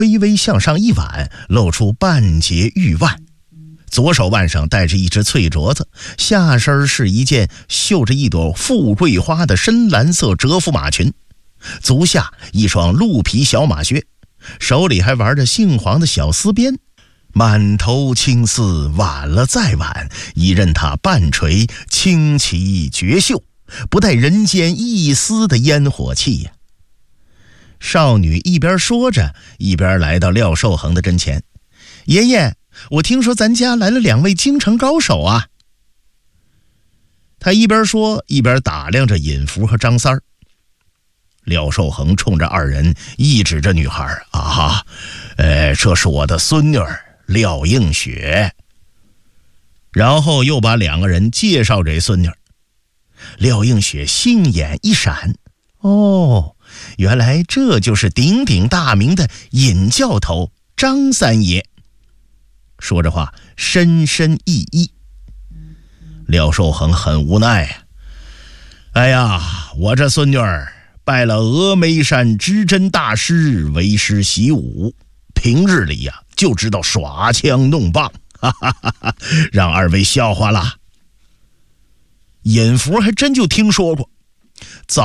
微微向上一挽，露出半截玉腕。左手腕上戴着一只翠镯子，下身是一件绣着一朵富贵花的深蓝色折服马裙，足下一双鹿皮小马靴，手里还玩着杏黄的小丝鞭，满头青丝挽了再挽，已任他半垂清奇绝秀，不带人间一丝的烟火气呀。少女一边说着，一边来到廖寿恒的跟前。爷爷，我听说咱家来了2位京城高手啊。他一边说一边打量着尹福和张三儿。廖寿恒冲着二人一指着女孩啊，这是我的孙女儿廖映雪。然后又把2个人介绍给孙女儿。廖映雪杏眼一闪，哦，原来这就是鼎鼎大名的尹教头张三爷。说着话深深一揖。廖寿恒很无奈啊，哎呀，我这孙女儿拜了峨眉山知真大师为师习武，平日里呀就知道耍枪弄棒，哈哈哈哈，让二位笑话了。尹福还真就听说过，